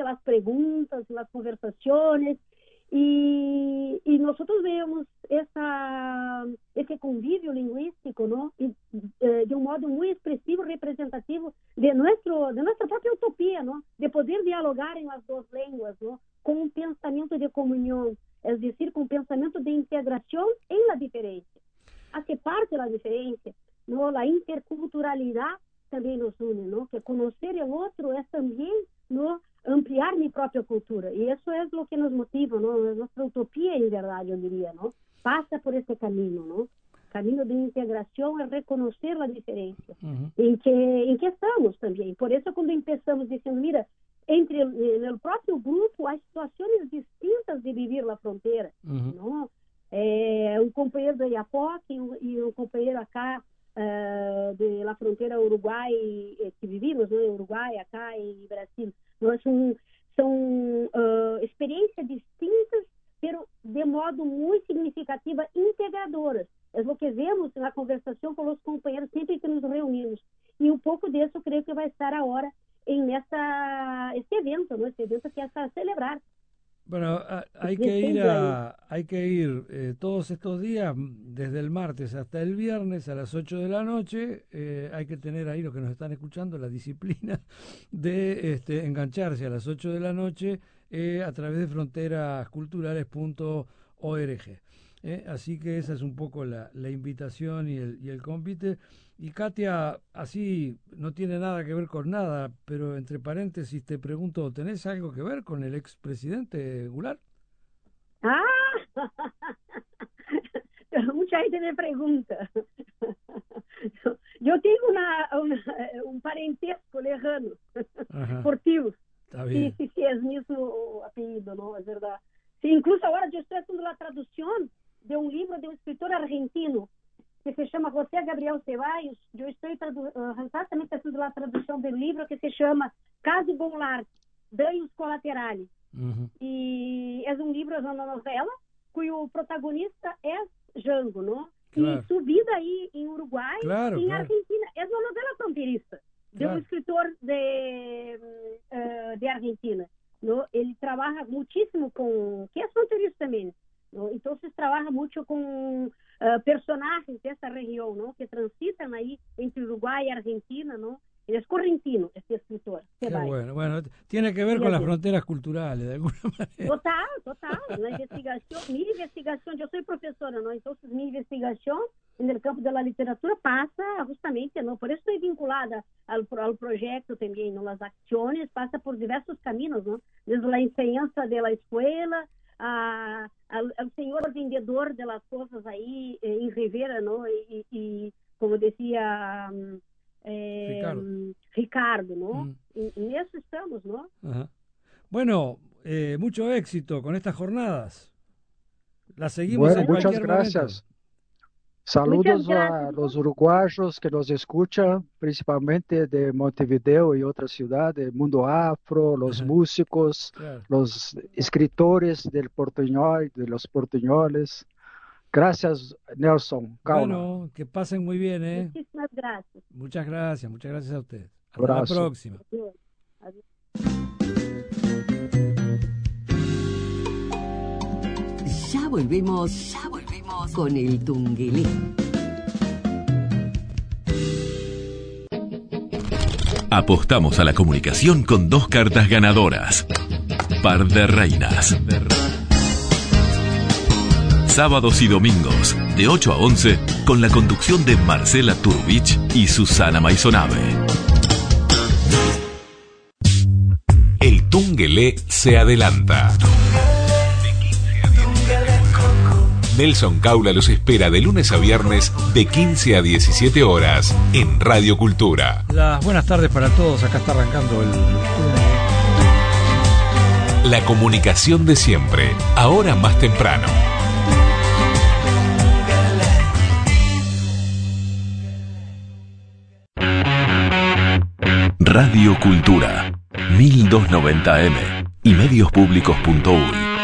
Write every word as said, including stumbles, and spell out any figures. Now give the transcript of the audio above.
las preguntas, las conversaciones, y, y nosotros vemos esa, ese convivio lingüístico, ¿no? Y, eh, de un modo muy expresivo, representativo de, nuestro, de nuestra propia utopía, ¿no? De poder dialogar en las dos lenguas, ¿no? Con un pensamiento de comunión, es decir, con un pensamiento de integración en la diferencia. Hace parte de la diferencia, ¿no? La interculturalidad también nos une, ¿no? Que conocer el otro es también, ¿no? Ampliar mi propia cultura, y eso es lo que nos motiva, ¿no? Nuestra utopía, en verdad, yo diría, ¿no? Pasa por este camino, ¿no? Camino de integración es reconocer la diferencia, uh-huh. en, que, en que estamos también. Por eso cuando empezamos diciendo, mira, entre el, en el propio grupo hay situaciones distintas de vivir la frontera, uh-huh. ¿no? Eh, un compañero de Iapoque y un, y un compañero acá uh, de la frontera Uruguay, eh, que vivimos, ¿no? En Uruguay, acá en Brasil. No, son son uh, experiencias distintas, pero de modo muy significativa, integradoras. Es lo que vemos en la conversación con los compañeros siempre que nos reunimos. Y un poco de eso creo que va a estar ahora en esta, este evento, ¿no? Este evento que es a celebrar. Bueno, hay que ir a, hay que ir eh, todos estos días, desde el martes hasta el viernes a las ocho de la noche. Eh, hay que tener ahí, los que nos están escuchando, la disciplina de este, engancharse a las ocho de la noche eh, a través de fronteras culturales punto org. Eh, así que esa es un poco la, la invitación y el, y el convite. Y Katia, así no tiene nada que ver con nada, pero entre paréntesis te pregunto, ¿tenés algo que ver con el expresidente Goulart? Ah, mucha gente me pregunta. Yo tengo una, una, un parentesco lejano, Ajá. por tíos. Está bien. Sí, sí, sí, es mismo apellido, ¿no? Es verdad. Sí, incluso ahora yo estoy haciendo la traducción de un libro de un escritor argentino que se llama José Gabriel Ceballos. Yo estoy tradu- uh, exactamente haciendo la traducción del libro que se llama Caso Goulart, Daños Colaterales. Uh-huh. Y es un libro, es una novela, cuyo protagonista es Django, ¿no? Claro. Y su vida ahí en Uruguay claro, y en claro. Argentina es una novela fronteriza de claro. un escritor de, uh, de Argentina, ¿no? Él trabaja muchísimo con, que es fronterizo también, ¿no? Entonces trabaja mucho con uh, personajes de esta región, ¿no? Que transitan ahí entre Uruguay y Argentina, ¿no? Él es correntino, este escritor. Qué bueno, bueno, tiene que ver y con así. Las fronteras culturales, de alguna manera. Total, total. La investigación, mi investigación, yo soy profesora, ¿no? Entonces mi investigación en el campo de la literatura pasa justamente, ¿no? Por eso estoy vinculada al, al proyecto también, ¿no? Las acciones pasa por diversos caminos, ¿no? Desde la enseñanza de la escuela a, al, al señor vendedor de las cosas ahí eh, en Rivera, ¿no? Y, y como decía eh, Ricardo. Ricardo, ¿no? Mm. En, en eso estamos, ¿no? Ajá. Bueno, eh, mucho éxito con estas jornadas. Las seguimos bueno, en muchas cualquier gracias. momento. Saludos Muchas gracias. a los uruguayos que nos escuchan, principalmente de Montevideo y otras ciudades, Mundo Afro, los Ajá. músicos, Claro. los escritores del portuñol, de los portuñoles. Gracias, Nelson. Caula. Bueno, que pasen muy bien, ¿eh? Muchísimas gracias. Muchas gracias, muchas gracias a ustedes. Hasta Abrazo. la próxima. Adiós. Adiós. Ya volvemos, ya volvemos con el Tungelé. Apostamos a la comunicación con dos cartas ganadoras. Par de reinas. Sábados y domingos, de ocho a once, con la conducción de Marcela Turbich y Susana Maisonave. El Tungelé se adelanta. Nelson Caula los espera de lunes a viernes de quince a diecisiete horas en Radio Cultura. Las buenas tardes para todos. Acá está arrancando el Tungelé. La comunicación de siempre, ahora más temprano. Radio Cultura, mil doscientos noventa eme y medios públicos punto uy.